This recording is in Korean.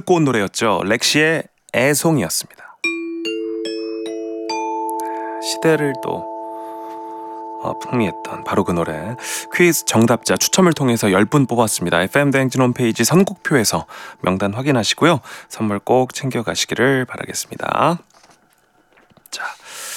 듣고 온 노래였죠. 렉시의 애송이었습니다. 시대를 또 풍미했던 바로 그 노래. 퀴즈 정답자 추첨을 통해서 10분 뽑았습니다. FM대행진 홈페이지 선곡표에서 명단 확인하시고요. 선물 꼭 챙겨가시기를 바라겠습니다. 자,